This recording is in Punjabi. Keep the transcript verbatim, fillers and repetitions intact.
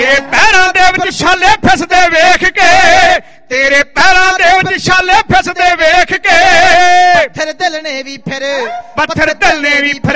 ਤੇਰੇ ਪੈਰਾਂ ਦੇ ਵਿੱਚ ਛਾਲੇ ਫਿਸਦੇ ਵੇਖ ਕੇ, ਤੇਰੇ ਪੈਰਾਂ ਦੇ ਵਿੱਚ ਛਾਲੇ ਫਿਸਦੇ ਵੇਖ ਕੇ, ਪੱਥਰ ਦਿਲ ਨੇ ਵੀ ਫਿਰ ਪੱਥਰ ਦਿਲ ਨੇ ਵੀ ਫਿਰ